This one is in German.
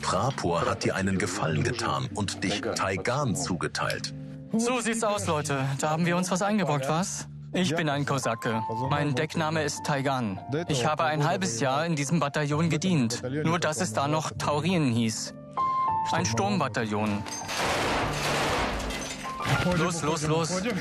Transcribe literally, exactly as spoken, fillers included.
Prapor hat dir einen Gefallen getan und dich Taigan zugeteilt. So sieht's aus, Leute. Da haben wir uns was eingebrockt, was? Ich bin ein Kosake. Mein Deckname ist Taigan. Ich habe ein halbes Jahr in diesem Bataillon gedient. Nur dass es da noch Taurin hieß. Ein Sturmbataillon. Los, los, los.